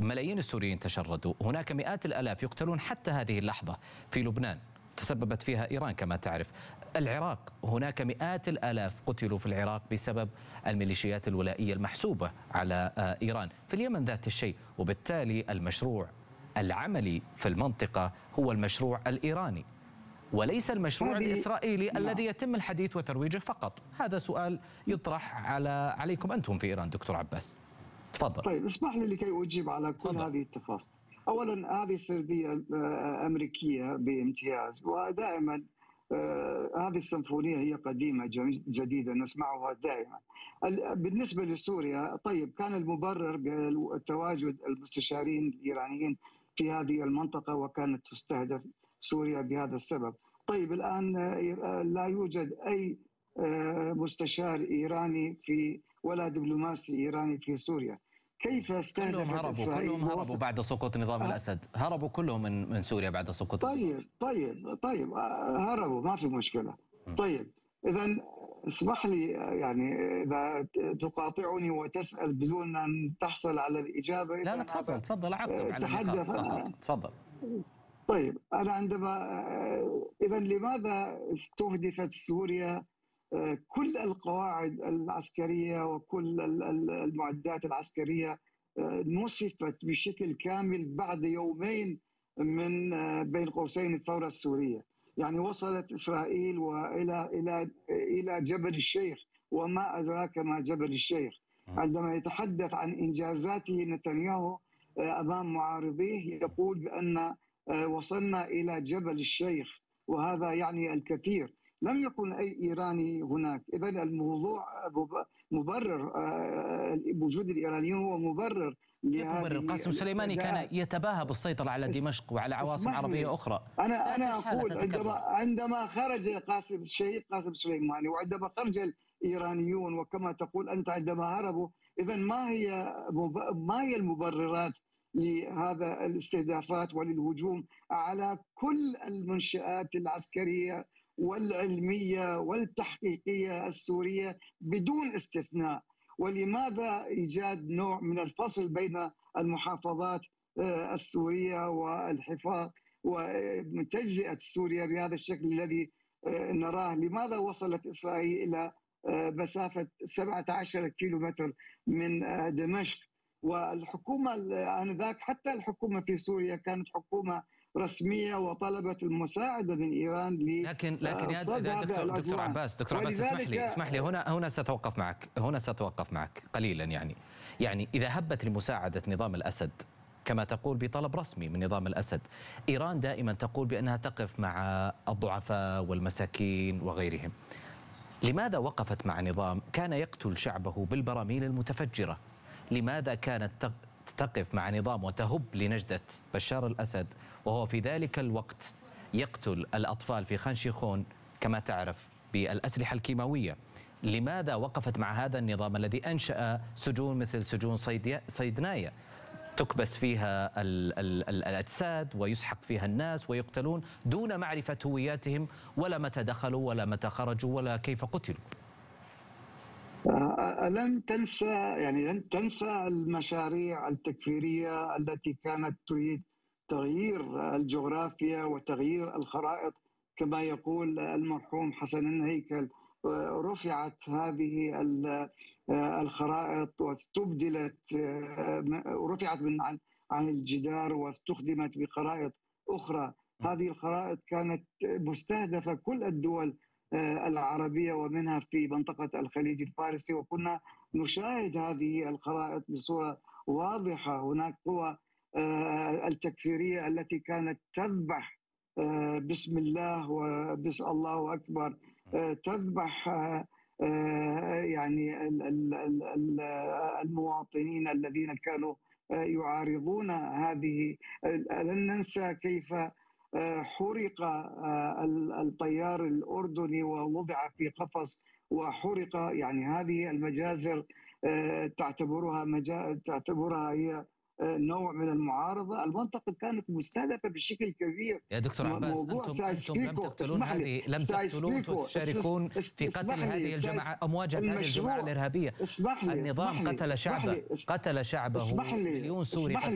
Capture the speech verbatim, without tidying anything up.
ملايين السوريين تشردوا، هناك مئات الآلاف يقتلون حتى هذه اللحظة. في لبنان تسببت فيها إيران كما تعرف. العراق هناك مئات الآلاف قتلوا في العراق بسبب الميليشيات الولائية المحسوبة على إيران. في اليمن ذات الشيء. وبالتالي المشروع العملي في المنطقة هو المشروع الإيراني وليس المشروع الإسرائيلي لا. الذي يتم الحديث وترويجه فقط. هذا سؤال يطرح على عليكم أنتم في إيران دكتور عباس. تفضل. طيب اسمح لي لكي أجيب على كل فضل. هذه التفاصيل. أولا هذه سردية أمريكية بامتياز، ودائما هذه السيمفونية هي قديمة جديدة نسمعها دائما. بالنسبة لسوريا، طيب كان المبرر بتواجد المستشارين الإيرانيين في هذه المنطقة وكانت تستهدف سوريا بهذا السبب. طيب الآن لا يوجد أي مستشار إيراني في ولا دبلوماسي إيراني في سوريا. كيف استهدف كلهم هربوا كلهم هربوا بعد سقوط نظام أه الأسد، هربوا كلهم من من سوريا بعد سقوط. طيب طيب طيب هربوا ما في مشكلة. طيب إذا اسمح لي يعني إذا تقاطعني وتسأل بدون أن تحصل على الإجابة. لا لا تفضل تفضل أعقب على النقاط فقط. تفضل. طيب أنا عندما إذا لماذا استهدفت سوريا كل القواعد العسكرية وكل المعدات العسكرية نصفت بشكل كامل بعد يومين من بين قوسين الثورة السورية؟ يعني وصلت إسرائيل وإلى إلى إلى جبل الشيخ، وما أدراك ما جبل الشيخ. عندما يتحدث عن إنجازاته نتنياهو أمام معارضيه يقول بأن وصلنا إلى جبل الشيخ، وهذا يعني الكثير. لم يكن أي إيراني هناك. إذا الموضوع مبرر، وجود الإيرانيين هو مبرر لهذا. القاسم السليماني كان يتباهى بالسيطرة على دمشق وعلى عواصم عربية أخرى. أنا أنا أقول عندما عندما خرج قاسم الشهيد قاسم السليماني وعندما خرج الإيرانيون وكما تقول أنت عندما هربوا، إذا ما هي ما هي المبررات لهذا الاستهدافات وللهجوم على كل المنشآت العسكرية والعلمية والتحقيقية السورية بدون استثناء؟ ولماذا إيجاد نوع من الفصل بين المحافظات السورية والحفاظ وتجزئة سوريا بهذا الشكل الذي نراه؟ لماذا وصلت إسرائيل إلى مسافة سبعة عشر كيلومتر من دمشق؟ والحكومة آنذاك حتى الحكومة في سوريا كانت حكومة رسمية وطلبت المساعدة من إيران ل لكن لكن يا دكتور, دكتور عباس دكتور عباس اسمح لي اسمح لي هنا هنا سأتوقف معك هنا سأتوقف معك قليلا. يعني يعني إذا هبت لمساعدة نظام الأسد كما تقول بطلب رسمي من نظام الأسد، إيران دائما تقول بأنها تقف مع الضعفاء والمساكين وغيرهم. لماذا وقفت مع نظام كان يقتل شعبه بالبراميل المتفجرة؟ لماذا كانت تقف مع نظام وتهب لنجدة بشار الأسد وهو في ذلك الوقت يقتل الأطفال في خان شيخون كما تعرف بالأسلحة الكيماوية؟ لماذا وقفت مع هذا النظام الذي أنشأ سجون مثل سجون صيدنايا تكبس فيها ال ال ال الأجساد ويسحق فيها الناس ويقتلون دون معرفة هوياتهم ولا متى دخلوا ولا متى خرجوا ولا كيف قتلوا؟ لن تنسى يعني لن تنسى المشاريع التكفيرية التي كانت تريد تغيير الجغرافيا وتغيير الخرائط كما يقول المرحوم حسن الهيكل. رفعت هذه الخرائط واستبدلت، رفعت من عن عن الجدار واستخدمت بخرائط أخرى. هذه الخرائط كانت مستهدفة كل الدول العربية ومنها في منطقة الخليج الفارسي، وكنا نشاهد هذه الخرائط بصورة واضحة. هناك قوى التكفيرية التي كانت تذبح بسم الله وبسم الله أكبر، تذبح يعني المواطنين الذين كانوا يعارضون هذه. لن ننسى كيف حرق الطيار الأردني ووضع في قفص وحرق. يعني هذه المجازر تعتبرها مجا... تعتبرها هي نوع من المعارضة. المنطقة كانت مستهدفة بشكل كبير. يا دكتور عباس أنتم, أنتم لم تقتلون هذه لم تقتلون وتشاركون في قتل هذه الجماعة أو مواجهة هذه الجماعة الإرهابية. النظام قتل شعبه قتل شعبه مليون سوري.